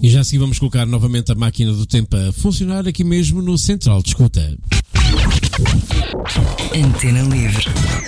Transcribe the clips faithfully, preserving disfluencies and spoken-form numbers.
E já assim vamos colocar novamente a máquina do tempo a funcionar aqui mesmo no Central de Escuta. Antena Livre.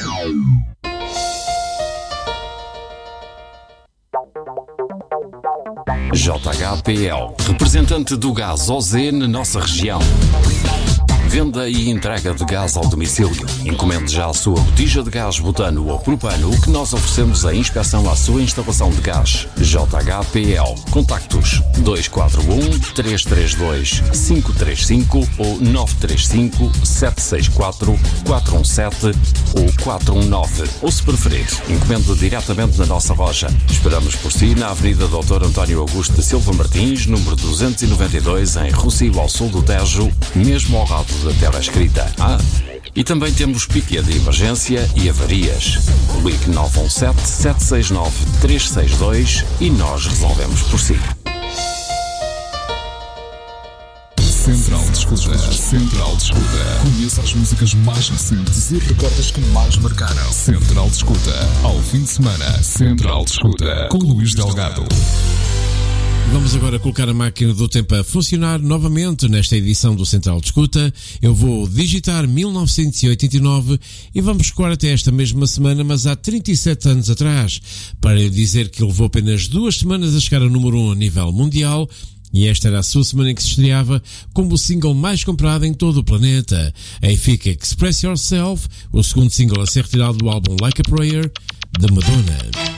J H P L, representante do gás O Z na nossa região. Venda e entrega de gás ao domicílio. Encomende já a sua botija de gás butano ou propano, que nós oferecemos a inspeção à sua instalação de gás. J H P L. Contactos dois quatro um, três três dois, cinco três cinco ou nove três cinco, sete seis quatro, quatro um sete ou quatro um nove. Ou, se preferir, encomende diretamente na nossa loja. Esperamos por si na Avenida doutor António Augusto de Silva Martins, número duzentos e noventa e dois, em Rossio, ao sul do Tejo, mesmo ao lado da tela escrita. Ah, e também temos pique de emergência e avarias. Ligue nove um sete, sete seis nove, três seis dois e nós resolvemos por si. Central de Escuta. Central de Escuta. Conheça as músicas mais recentes e recordes que mais marcaram. Central de Escuta. Ao fim de semana, Central de Escuta. Com Luís Delgado. Vamos agora colocar a máquina do tempo a funcionar novamente nesta edição do Central de Escuta. Eu vou digitar mil novecentos e oitenta e nove e vamos recuar até esta mesma semana, mas há trinta e sete anos atrás, para lhe dizer que levou apenas duas semanas a chegar ao número um a nível mundial. E esta era a sua semana em que se estreava como o single mais comprado em todo o planeta. Aí fica Express Yourself, o segundo single a ser retirado do álbum Like a Prayer, de Madonna.